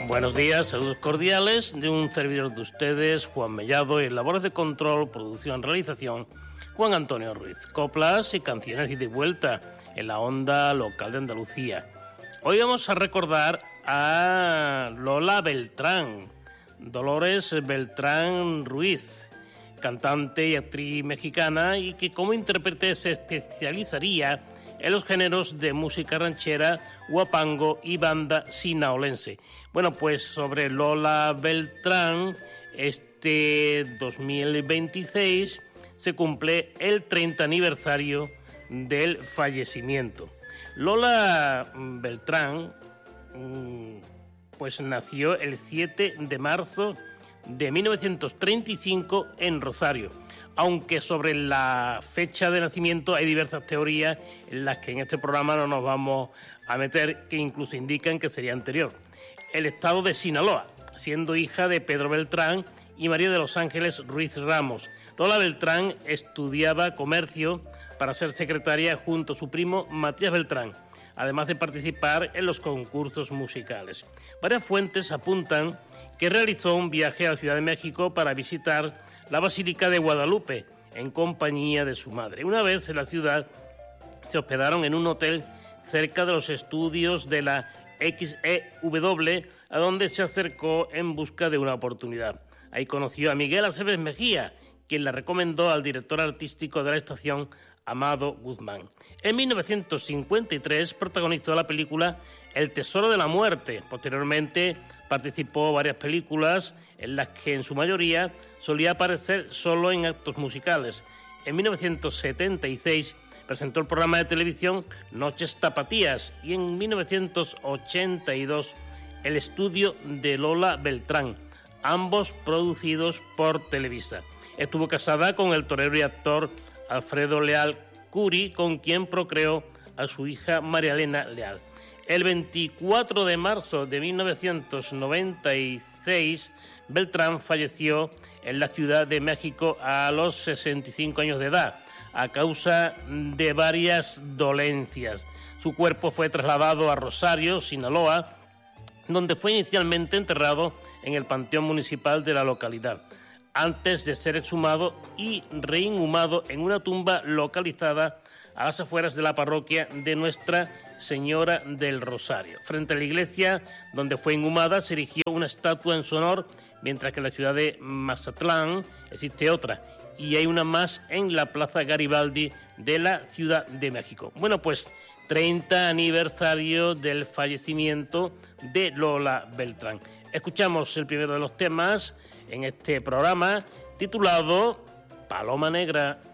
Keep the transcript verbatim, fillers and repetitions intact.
Buenos días, saludos cordiales de un servidor de ustedes, Juan Mellado, en labores de control, producción, realización, Juan Antonio Ruiz. Coplas y canciones y de vuelta en la onda local de Andalucía. Hoy vamos a recordar a Lola Beltrán, Dolores Beltrán Ruiz, cantante y actriz mexicana, y que como intérprete se especializaría en los géneros de música ranchera, huapango y banda sinaolense. Bueno, pues sobre Lola Beltrán, este dos mil veintiséis se cumple el treinta aniversario del fallecimiento. Lola Beltrán, pues nació el siete de marzo de mil novecientos treinta y cinco en Rosario, aunque sobre la fecha de nacimiento hay diversas teorías en las que en este programa no nos vamos a meter, que incluso indican que sería anterior. El estado de Sinaloa, siendo hija de Pedro Beltrán y María de los Ángeles Ruiz Ramos. Lola Beltrán estudiaba comercio para ser secretaria junto a su primo Matías Beltrán, además de participar en los concursos musicales. Varias fuentes apuntan que realizó un viaje a la Ciudad de México para visitar la Basílica de Guadalupe en compañía de su madre. Una vez en la ciudad se hospedaron en un hotel cerca de los estudios de la X E W, a donde se acercó en busca de una oportunidad. Ahí conoció a Miguel Aceves Mejía, quien la recomendó al director artístico de la estación, Amado Guzmán. En mil novecientos cincuenta y tres protagonizó la película El Tesoro de la Muerte. Posteriormente participó en varias películas en las que en su mayoría solía aparecer solo en actos musicales. En mil novecientos setenta y seis presentó el programa de televisión Noches Tapatías y en mil novecientos ochenta y dos El Estudio de Lola Beltrán, ambos producidos por Televisa. Estuvo casada con el torero y actor Alfredo Leal Curi, con quien procreó a su hija María Elena Leal. El veinticuatro de marzo de mil novecientos noventa y seis, Beltrán falleció en la Ciudad de México a los sesenta y cinco años de edad, a causa de varias dolencias. Su cuerpo fue trasladado a Rosario, Sinaloa, donde fue inicialmente enterrado en el panteón municipal de la localidad, antes de ser exhumado y reinhumado en una tumba localizada a las afueras de la parroquia de Nuestra Señora del Rosario. Frente a la iglesia donde fue inhumada se erigió una estatua en su honor, mientras que en la ciudad de Mazatlán existe otra, y hay una más en la Plaza Garibaldi de la Ciudad de México. Bueno, pues treinta aniversario del fallecimiento de Lola Beltrán. Escuchamos el primero de los temas en este programa, titulado Paloma Negra.